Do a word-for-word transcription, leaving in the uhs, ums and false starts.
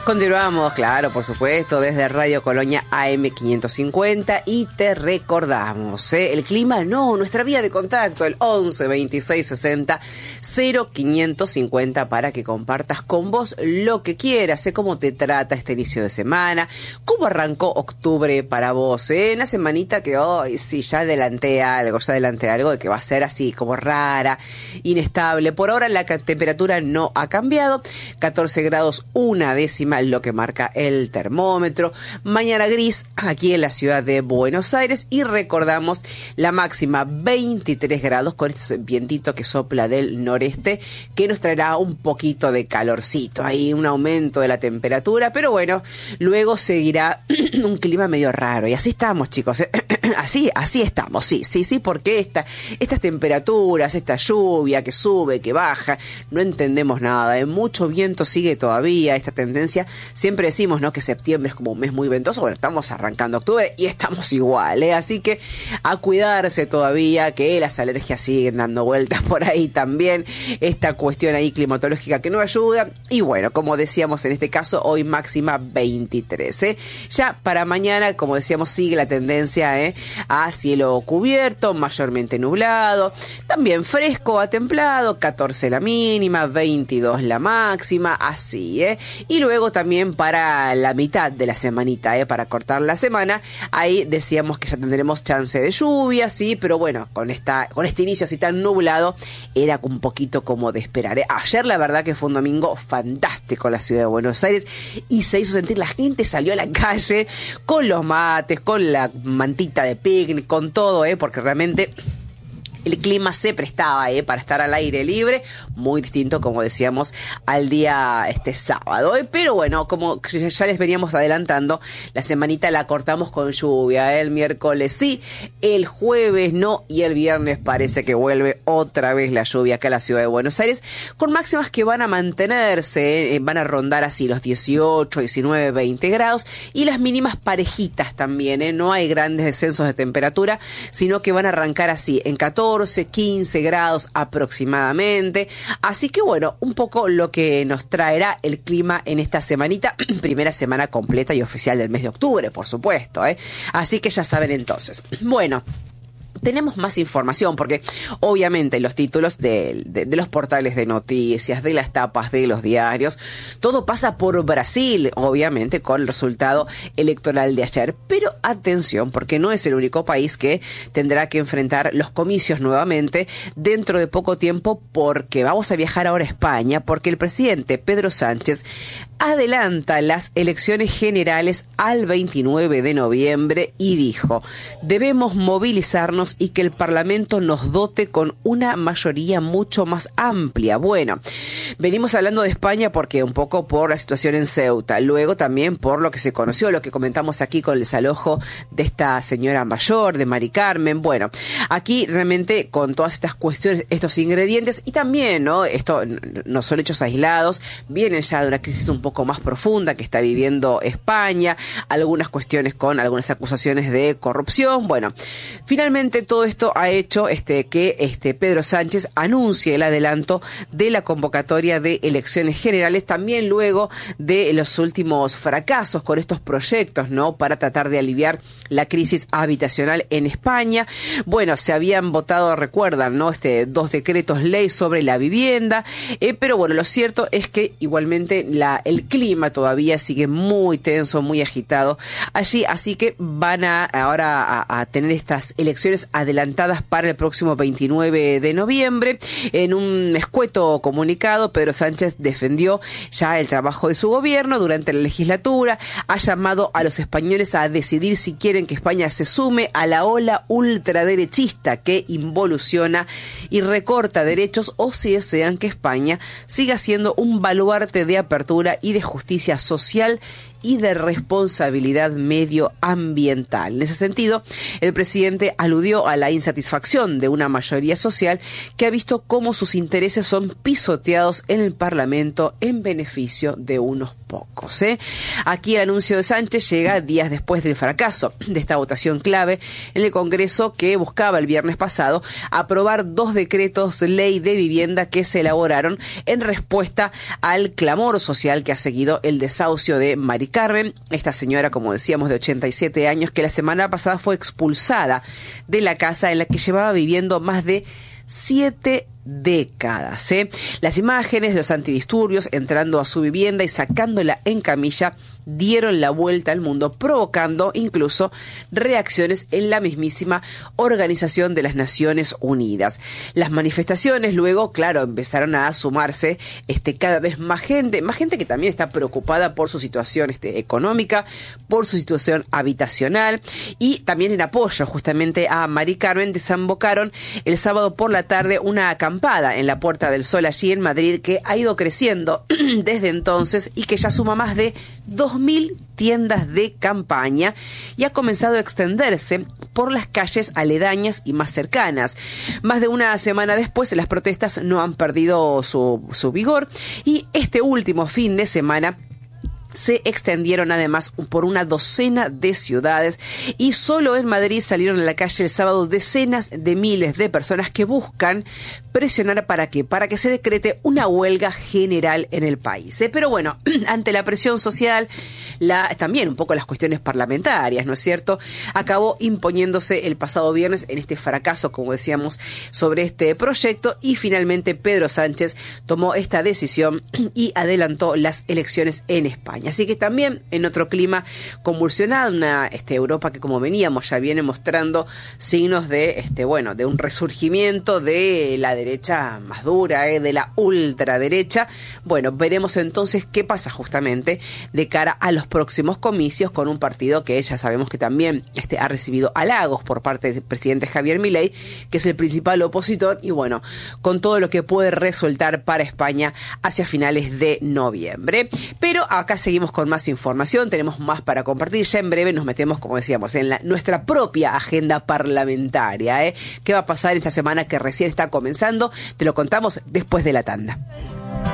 Continuamos, claro, por supuesto, desde Radio Colonia A M quinientos cincuenta y te recordamos, ¿eh? El clima, no, nuestra vía de contacto, el once veintiséis sesenta cero quinientos cincuenta para que compartas con vos lo que quieras, ¿eh? Cómo te trata este inicio de semana, cómo arrancó octubre para vos, ¿eh? Una semanita que hoy sí, ya adelanté algo, ya adelanté algo de que va a ser así, como rara, inestable. Por ahora la temperatura no ha cambiado, catorce grados, una décima lo que marca el termómetro. Mañana gris aquí en la ciudad de Buenos Aires y recordamos la máxima veintitrés grados con este vientito que sopla del noreste que nos traerá un poquito de calorcito, ahí un aumento de la temperatura, pero bueno, luego seguirá un clima medio raro y así estamos, chicos, ¿eh? Así, así estamos, sí, sí, sí, porque esta, estas temperaturas, esta lluvia que sube, que baja, no entendemos nada, ¿eh? Mucho viento sigue todavía, esta tendencia, siempre decimos, ¿no?, que septiembre es como un mes muy ventoso, bueno, estamos arrancando octubre y estamos igual, ¿eh? Así que a cuidarse todavía, que las alergias siguen dando vueltas por ahí también, esta cuestión ahí climatológica que no ayuda, y bueno, como decíamos en este caso, hoy máxima veintitrés, ¿eh? Ya para mañana, como decíamos, sigue la tendencia, ¿eh?, a cielo cubierto, mayormente nublado, también fresco a templado, catorce la mínima, veintidós la máxima, así, ¿eh? Y luego también para la mitad de la semanita, ¿eh?, para cortar la semana, ahí decíamos que ya tendremos chance de lluvia, sí, pero bueno, con esta, con este inicio así tan nublado, era un poquito como de esperar, ¿eh? Ayer la verdad que fue un domingo fantástico en la ciudad de Buenos Aires y se hizo sentir, la gente salió a la calle con los mates, con la mantita de picnic, con todo, ¿eh?, porque realmente el clima se prestaba, ¿eh?, para estar al aire libre, muy distinto, como decíamos, al día este sábado, ¿eh? Pero bueno, como ya les veníamos adelantando, la semanita la cortamos con lluvia, ¿eh? El miércoles sí, el jueves no, y el viernes parece que vuelve otra vez la lluvia acá en la ciudad de Buenos Aires, con máximas que van a mantenerse, ¿eh?, van a rondar así los dieciocho, diecinueve, veinte grados, y las mínimas parejitas también, ¿eh? No hay grandes descensos de temperatura, sino que van a arrancar así, en catorce, quince grados aproximadamente, así que bueno, un poco lo que nos traerá el clima en esta semanita, primera semana completa y oficial del mes de octubre, por supuesto, ¿eh? Así que ya saben entonces. Bueno, tenemos más información porque obviamente los títulos de, de, de los portales de noticias, de las tapas de los diarios, todo pasa por Brasil, obviamente con el resultado electoral de ayer. Pero atención, porque no es el único país que tendrá que enfrentar los comicios nuevamente dentro de poco tiempo, porque vamos a viajar ahora a España, porque el presidente Pedro Sánchez adelanta las elecciones generales al veintinueve de noviembre y dijo: debemos movilizarnos y que el Parlamento nos dote con una mayoría mucho más amplia. Bueno, venimos hablando de España porque un poco por la situación en Ceuta, luego también por lo que se conoció, lo que comentamos aquí con el desalojo de esta señora mayor, de Mari Carmen. Bueno, aquí realmente con todas estas cuestiones, estos ingredientes, y también, ¿no?, esto no son hechos aislados, vienen ya de una crisis un poco más profunda que está viviendo España, algunas cuestiones con algunas acusaciones de corrupción. Bueno, finalmente todo esto ha hecho este que este Pedro Sánchez anuncie el adelanto de la convocatoria de elecciones generales, también luego de los últimos fracasos con estos proyectos, ¿no?, para tratar de aliviar la crisis habitacional en España. Bueno, se habían votado, recuerdan, ¿no?, este dos decretos ley sobre la vivienda, eh, pero bueno, lo cierto es que igualmente la el clima todavía sigue muy tenso, muy agitado allí, así que van a ahora a, a tener estas elecciones adelantadas para el próximo veintinueve de noviembre. En un escueto comunicado, Pedro Sánchez defendió ya el trabajo de su gobierno durante la legislatura, ha llamado a los españoles a decidir si quieren que España se sume a la ola ultraderechista que involuciona y recorta derechos, o si desean que España siga siendo un baluarte de apertura y de justicia social y de responsabilidad medioambiental. En ese sentido, el presidente aludió a la insatisfacción de una mayoría social que ha visto cómo sus intereses son pisoteados en el Parlamento en beneficio de unos pocos. ¿eh? Aquí el anuncio de Sánchez llega días después del fracaso de esta votación clave en el Congreso, que buscaba el viernes pasado aprobar dos decretos de ley de vivienda que se elaboraron en respuesta al clamor social que ha seguido el desahucio de Mari Carmen, esta señora, como decíamos, de ochenta y siete años, que la semana pasada fue expulsada de la casa en la que llevaba viviendo más de siete décadas. ¿eh? Las imágenes de los antidisturbios entrando a su vivienda y sacándola en camilla dieron la vuelta al mundo, provocando incluso reacciones en la mismísima Organización de las Naciones Unidas. Las manifestaciones luego, claro, empezaron a sumarse este, cada vez más gente, más gente que también está preocupada por su situación este, económica, por su situación habitacional, y también en apoyo justamente a Mari Carmen desembocaron el sábado por la tarde una acampada en la Puerta del Sol allí en Madrid, que ha ido creciendo desde entonces y que ya suma más de dos mil tiendas de campaña y ha comenzado a extenderse por las calles aledañas y más cercanas. Más de una semana después, las protestas no han perdido su, su vigor, y este último fin de semana se extendieron además por una docena de ciudades, y solo en Madrid salieron a la calle el sábado decenas de miles de personas que buscan presionar para qué, para que se decrete una huelga general en el país. ¿eh? Pero bueno, ante la presión social, la, también un poco las cuestiones parlamentarias, ¿no es cierto?, acabó imponiéndose el pasado viernes en este fracaso, como decíamos, sobre este proyecto, y finalmente Pedro Sánchez tomó esta decisión y adelantó las elecciones en España. Así que también en otro clima convulsionado, una este, Europa que, como veníamos, ya viene mostrando signos de este bueno de un resurgimiento de la derecha más dura, eh, de la ultraderecha. Bueno, veremos entonces qué pasa justamente de cara a los próximos comicios con un partido que ya sabemos que también este, ha recibido halagos por parte del presidente Javier Milei, que es el principal opositor, y bueno, con todo lo que puede resultar para España hacia finales de noviembre. Pero acá se Seguimos con más información, tenemos más para compartir. Ya en breve nos metemos, como decíamos, en la, nuestra propia agenda parlamentaria. ¿eh? ¿Qué va a pasar esta semana que recién está comenzando? Te lo contamos después de la tanda.